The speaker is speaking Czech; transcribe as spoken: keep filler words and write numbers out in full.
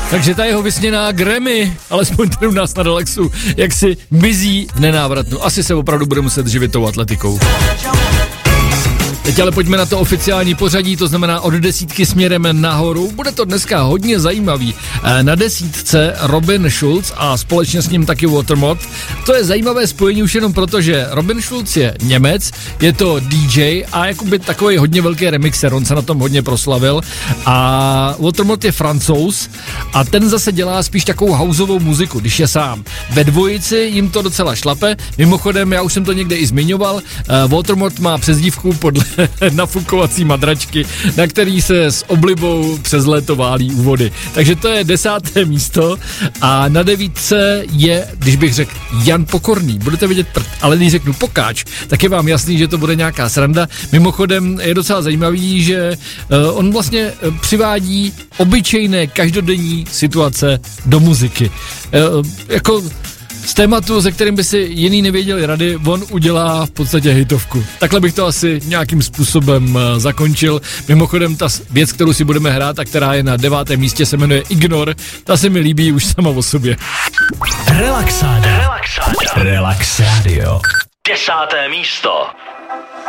Takže ta jeho vysněná Grammy, alespoň tady u nás na Relaxu, jak si mizí v nenávratnu. Asi se opravdu bude muset živit tou atletikou. Teď ale pojďme na to oficiální pořadí, to znamená od desítky směrem nahoru. Bude to dneska hodně zajímavý. Na desítce Robin Schulz a společně s ním taky Watermod. To je zajímavé spojení už jenom proto, že Robin Schulz je Němec, je to D J a jakoby takový hodně velký remixer, on se na tom hodně proslavil. A Watermod je Francouz a ten zase dělá spíš takovou houseovou muziku, když je sám. Ve dvojici jim to docela šlape. Mimochodem, já už jsem to někde i zmiňoval, Watermod má přezdívku podle nafukovací madračky, na který se s oblibou přes léto válí u vody. Takže to je desáté místo a na devítce je, když bych řekl Jan Pokorný, budete vidět prd, ale když řeknu Pokáč, tak je vám jasný, že to bude nějaká sranda. Mimochodem je docela zajímavý, že uh, on vlastně uh, přivádí obyčejné každodenní situace do muziky. Uh, jako z tématu, se kterým by si jiný nevěděli rady, on udělá v podstatě hitovku. Takhle bych to asi nějakým způsobem uh, zakončil. Mimochodem ta věc, kterou si budeme hrát a která je na devátém místě, se jmenuje Ignor. Ta se mi líbí už sama o sobě. Relaxáda. Relaxáda. Relax Radio. Desáté místo.